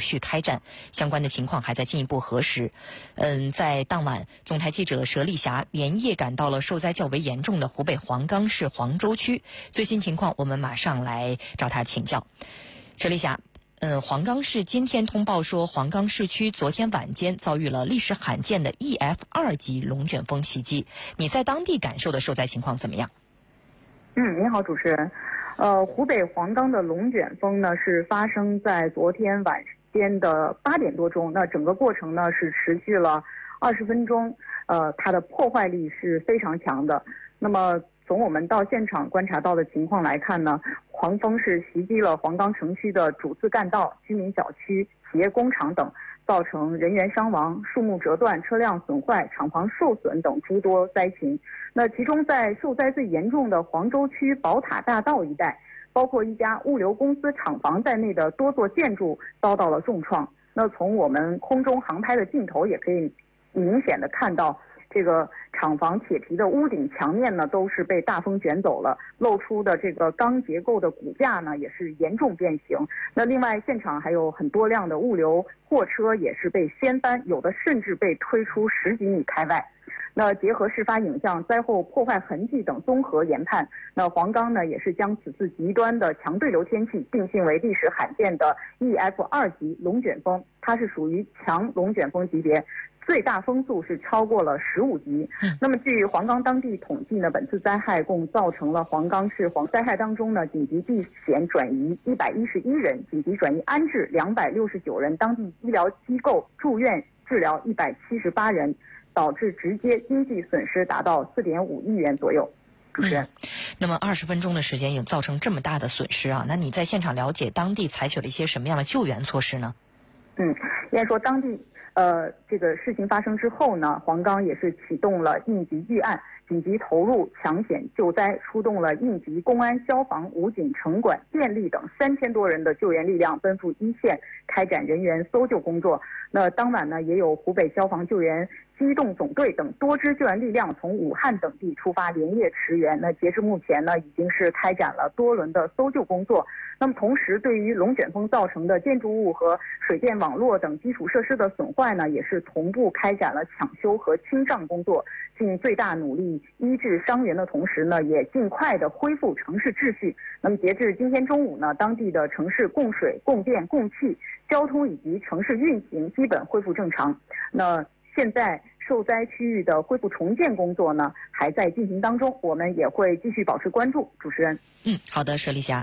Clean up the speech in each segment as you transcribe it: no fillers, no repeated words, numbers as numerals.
续开战，相关的情况还在进一步核实。在当晚，总台记者佘丽霞连夜赶到了受灾较为严重的湖北黄冈市黄州区，最新情况我们马上来找她请教。佘丽霞，黄冈市今天通报说，黄冈市区昨天晚间遭遇了历史罕见的 EF2 级龙卷风袭击，你在当地感受的受灾情况怎么样？ 您好，主持人。湖北黄冈的龙卷风呢是发生在昨天晚间的8点多钟，那整个过程呢是持续了20分钟，它的破坏力是非常强的。那么从我们到现场观察到的情况来看呢，狂风是袭击了黄冈城区的主次干道、居民小区、企业工厂等，造成人员伤亡、树木折断、车辆损坏、厂房受损等诸多灾情。那其中在受灾最严重的黄州区宝塔大道一带，包括一家物流公司厂房在内的多座建筑遭到了重创。那从我们空中航拍的镜头也可以明显的看到，这个厂房铁皮的屋顶墙面呢都是被大风卷走了，露出的这个钢结构的骨架呢也是严重变形。那另外现场还有很多辆的物流货车也是被掀翻，有的甚至被推出10几米开外。那结合事发影像、灾后破坏痕迹等综合研判，那黄冈呢也是将此次极端的强对流天气定性为历史罕见的 EF2 级龙卷风，它是属于强龙卷风级别，最大风速是超过了15级。那么据黄冈当地统计呢，本次灾害共造成了黄冈市灾害当中呢，紧急避险转移111人，紧急转移安置269人，当地医疗机构住院治疗178人，导致直接经济损失达到4.5亿元左右。主持人， 那么20分钟的时间有造成这么大的损失啊？那你在现场了解当地采取了一些什么样的救援措施呢？ 应该说当地这个事情发生之后呢，黄冈也是启动了应急预案，紧急投入抢险救灾，出动了应急公安、消防、武警、城管、电力等3000多人的救援力量，奔赴一线开展人员搜救工作。那当晚呢，也有湖北消防救援机动总队等多支救援力量从武汉等地出发，连夜驰援。那截至目前呢，已经是开展了多轮的搜救工作。那么同时，对于龙卷风造成的建筑物和水电网络等基础设施的损坏呢，也是同步开展了抢修和清障工作，尽最大努力医治伤员的同时呢，也尽快的恢复城市秩序。那么截至今天中午呢，当地的城市供水、供电、供气、交通以及城市运行基本恢复正常。那现在受灾区域的恢复重建工作呢，还在进行当中，我们也会继续保持关注。主持人， 好的，佘丽霞。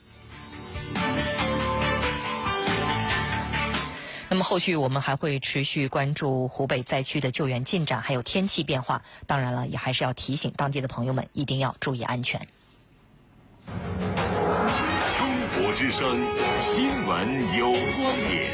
那么后续我们还会持续关注湖北灾区的救援进展，还有天气变化。当然了，也还是要提醒当地的朋友们一定要注意安全。 中国之声新闻有观点。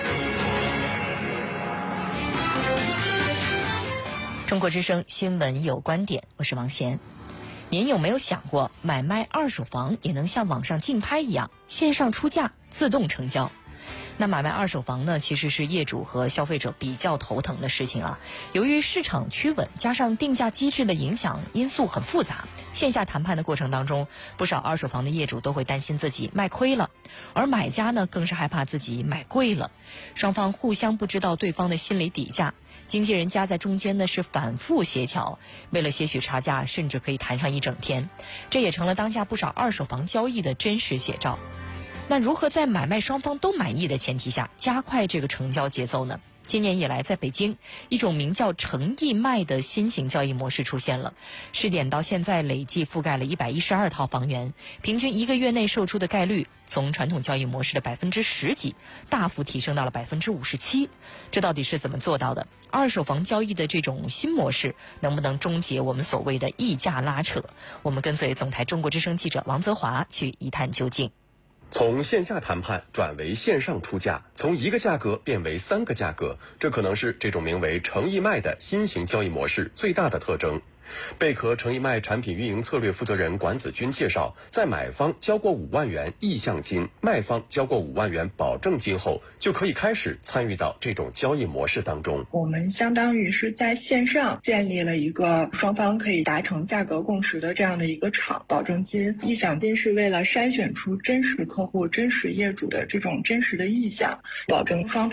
中国之声新闻有观点，我是王贤。您有没有想过，买卖二手房也能像网上竞拍一样，线上出价自动成交？那买卖二手房呢，其实是业主和消费者比较头疼的事情啊。由于市场趋稳，加上定价机制的影响因素很复杂，线下谈判的过程当中，不少二手房的业主都会担心自己卖亏了，而买家呢，更是害怕自己买贵了。双方互相不知道对方的心理底价，经纪人夹在中间呢是反复协调，为了些许差价，甚至可以谈上一整天。这也成了当下不少二手房交易的真实写照。那如何在买卖双方都满意的前提下加快这个成交节奏呢？今年以来，在北京，一种名叫诚意卖的新型交易模式出现了。试点到现在累计覆盖了112套房源，平均1个月内售出的概率从传统交易模式的10%几，大幅提升到了57%。这到底是怎么做到的？二手房交易的这种新模式能不能终结我们所谓的溢价拉扯？我们跟随总台中国之声记者王泽华去一探究竟。 从线下谈判转为线上出价，从1个价格变为3个价格，这可能是这种名为诚意卖的新型交易模式最大的特征。贝壳诚意卖产品运营策略负责人管子军介绍，在买方交过5万元意向金，卖方交过5万元保证金后，就可以开始参与到这种交易模式当中。 我们相当于是在线上建立了一个双方可以达成价格共识的这样的一个场。保证金、意向金是为了筛选出真实客户、真实业主的这种真实的意向，保证双